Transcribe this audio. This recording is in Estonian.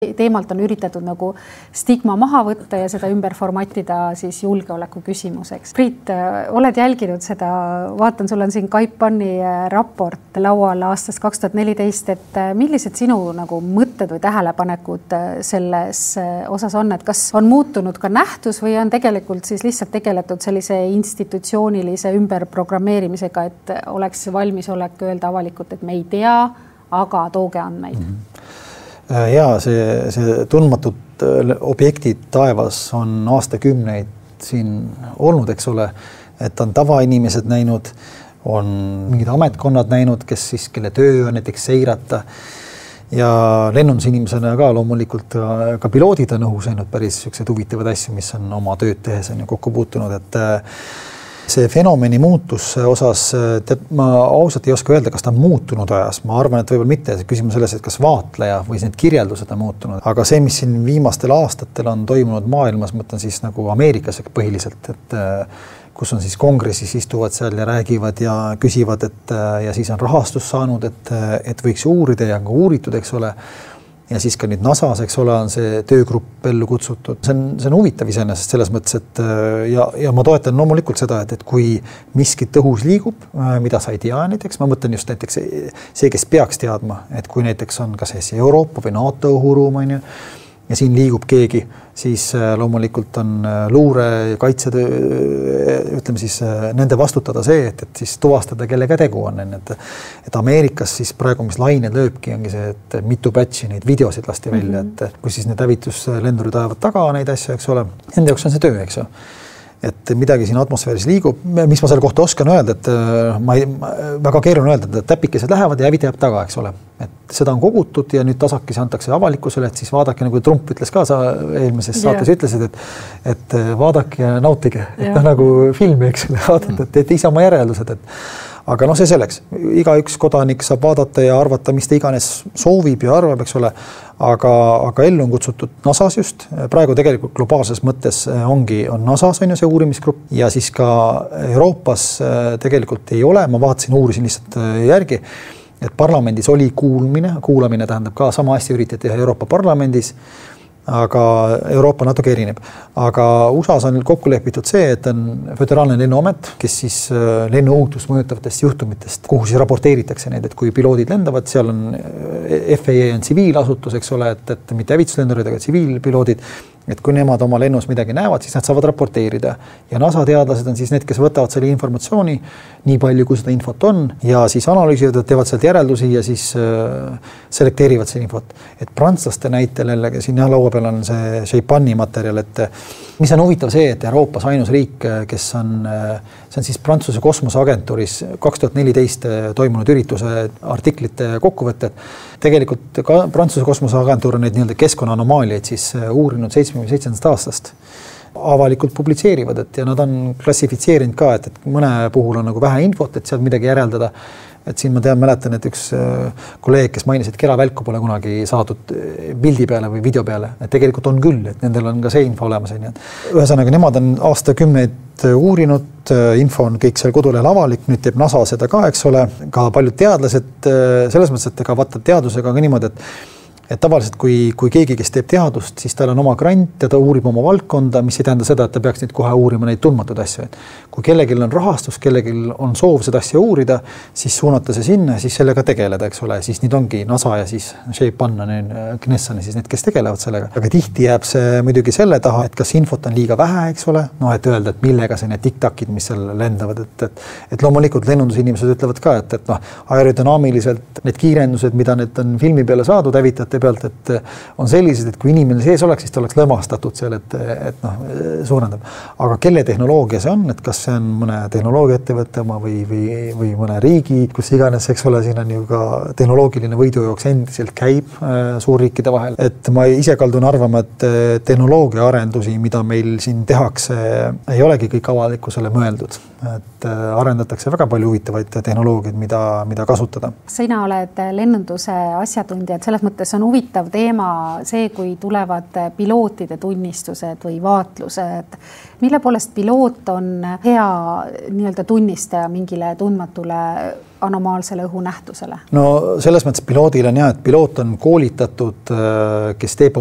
Teemalt on üritatud nagu stigma maha võtta ja seda ümber formatida siis julgeoleku küsimuseks. Priit, oled jälginud seda, vaatan, sul on siin Kaipanni raport laual aastast 2014, et millised sinu nagu mõtted või tähelepanekud selles osas on, et kas on muutunud ka nähtus või on tegelikult siis lihtsalt tegeletud sellise institutsioonilise ümberprogrammeerimisega, et oleks valmisolek öelda avalikult, et me ei tea, aga tooge andmeid? Ja see tundmatud objektid taevas on aastakümneid siin olnud, eks ole, et on tavainimesed näinud, on mingid ametkonnad näinud, kelle töö on näiteks seirata ja lennundusinimesena ka loomulikult ka piloodid on õhus näinud päris sellised huvitavad asju, mis on oma tööd tehes on kokku puutunud, et see fenomeni muutus osas, ma ausalt ei oska öelda, kas ta on muutunud ajas. Ma arvan, et võib-olla mitte. Küsimus selles, et kas vaatleja või need kirjeldused on muutunud. Aga see, mis siin viimastel aastatel on toimunud maailmas, mõtlen siis nagu Ameerikas põhiliselt, et kus on siis kongressis istuvad seal ja räägivad ja küsivad, ja siis on rahastus saanud, et võiks uurida ja ka uuritud, eks ole. Ja siis ka nüüd NASAs, eks ole, on see töögrupp ellu kutsutud. See on huvitav iseenesest selles mõttes, et ja ma toetan loomulikult seda, et kui miskit õhus liigub, mida sa ei tea näiteks, ma mõtlen just näiteks see, kes peaks teadma, et kui näiteks on kas see Euroopa või NATO õhuruum, on ju, ja siin liigub keegi, siis loomulikult on luure ja kaitsetöö, ütleme siis nende vastutada see, et siis tuvastada, kellega tegu on. Et Ameerikas siis praegu, mis lained lööbki, ongi see, et mitu batchi neid videosid lasti välja, et kui siis need hävituslendurid ajavad taga neid asju, eks ole, nende jaoks on see töö, eks ju. Et midagi siin atmosfääris liigub, mis ma selle kohta oskan öelda, et väga keeruline öelda, et täpikesed lähevad ja hävita jääb taga, eks ole. Et seda on kogutud ja nüüd tasakesi antakse avalikkusele, et siis vaadake, nagu Trump ütles ka, sa eelmises saates ütlesid, et vaadake ja nautige, et nagu filmi, eks ole, vaadata, et ise oma järeldused, aga see selleks. Igaüks kodanik saab vaadata ja arvata, mis ta iganes soovib ja arvab, eks ole, aga ellu on kutsutud NASAs just. Praegu tegelikult globaalses mõttes on NASAs on ju see uurimisgrupp ja siis ka Euroopas tegelikult ei ole. Ma vaatasin, uurisin lihtsalt järgi, et parlamendis oli kuulamine tähendab ka sama asja üritati teha Euroopa parlamendis, aga Euroopa natuke erineb. Aga USAs on kokku lepitud see, et on föderaalne lennuamet, kes siis lennuohutust mõjutavatest juhtumitest, kuhu siis raporteeritakse neid, et kui piloodid lendavad, seal on FAA on tsiviilasutus, eks ole, et mitte hävituslendurid, aga tsiviilpiloodid, et kui nemad oma lennus midagi näevad, siis nad saavad raporteerida. Ja NASA teadlased on siis need, kes võtavad selle informatsiooni, nii palju, kui seda infot on, ja siis analüüsivad, teevad sealt järeldusi ja siis selekteerivad see infot. Et prantslaste näitel, siin laua peal on see Kaipanni materjal, et mis on huvitav see, et Euroopas ainus riik, kes on siis Prantsuse kosmoseagentuuris 2014 toimunud ürituse artiklite kokkuvõtted. Tegelikult ka Prantsuse kosmoseagentuur on neid nii-öelda keskkonnaanomaalieid siis uurinud 77. aastast. Avalikult publitseerivad, ja nad on klassifitseerinud ka, et mõne puhul on nagu vähe infot, et sealt midagi järeldada. Et siin ma mäletan, et üks kolleeg, kes mainis, et keravälku pole kunagi saadud pildi peale või video peale. Et tegelikult on küll, et nendel on ka see info olemas. Ühesõnaga, nemad on aastakümneid uurinud, info on kõik seal kodulehel avalik, nüüd teeb NASA seda ka, eks ole, ka paljud teadlased selles mõttes, et ega vaata teadusega ka niimoodi, et tavaliselt, kui keegi, kes teeb teadust, siis tal on oma grant ja ta uurib oma valdkonda, mis ei tähenda seda, et ta peaks nüüd kohe uurima neid tundmatud asju. Kui kellelgi on rahastus, kellelgi on soov seda asja uurida, siis suunata see sinna ja siis sellega tegeleda, eks ole. Siis nüüd ongi NASA ja siis Kaipanni, Knessani, siis need, kes tegelevad sellega. Aga tihti jääb see muidugi selle taha, et kas infot on liiga vähe, eks ole. Et öelda, et millega see need tiktakid, mis seal lendavad. Et loomulikult lennundusinimesed ütlevad ka, et aerodünaamiliselt need kiirendused, mida need on filmi peale saadud hävitajate pealt, et on sellised, et kui inimene sees oleks, siis ta oleks lõmastatud seal, et suurendab. Aga kelle tehnoloogia see on, et kas see on mõne tehnoloogiaettevõtte oma või mõne riigi, kus iganes, eks ole, siin on ju ka tehnoloogiline võidujooks endiselt käib suurriikide vahel. Et ma ise kaldun arvama, et tehnoloogia arendusi, mida meil siin tehakse, ei olegi kõik avalikkusele mõeldud. Et arendatakse väga palju huvitavaid tehnoloogiaid, mida kasutada. Sina oled lennunduse asjatundja, et selles mõttes on huvitav teema see, kui tulevad pilootide tunnistused või vaatlused. Mille poolest piloot on hea nii-öelda tunnistaja mingile tundmatule anomaalsele õhunähtusele? No selles mõttes piloodil on et piloot on koolitatud, kes teeb